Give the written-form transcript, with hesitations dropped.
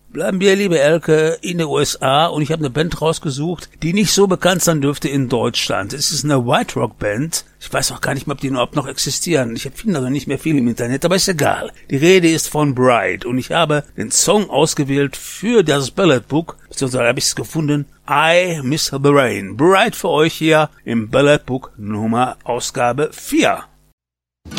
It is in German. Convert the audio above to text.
Bleiben wir, liebe Elke, in den USA und ich habe eine Band rausgesucht, die nicht so bekannt sein dürfte in Deutschland. Es ist eine White Rock Band. Ich weiß auch gar nicht mehr, ob die überhaupt noch existieren. Ich finde also nicht mehr viel im Internet, aber ist egal. Die Rede ist von Bride und ich habe den Song ausgewählt für das Ballad Book, beziehungsweise habe ich es gefunden, I Miss the Rain. Bride für euch hier im Ballad Book Nummer Ausgabe 4.